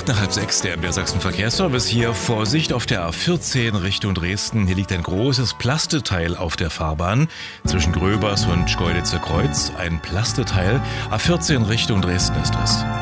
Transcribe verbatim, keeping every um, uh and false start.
Acht nach halb sechs, der M D R Sachsen Verkehrsservice hier. Vorsicht auf der A vierzehn Richtung Dresden. Hier liegt ein großes Plasteteil auf der Fahrbahn. Zwischen Gröbers und Schkeuditzer Kreuz ein Plasteteil. A vierzehn Richtung Dresden ist das.